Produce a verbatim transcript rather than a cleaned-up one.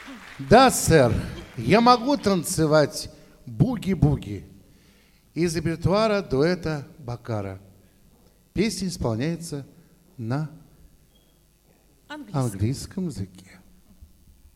Да, сэр, я могу танцевать буги-буги из репертуара дуэта Баккара. Песня исполняется на Английский. английском языке.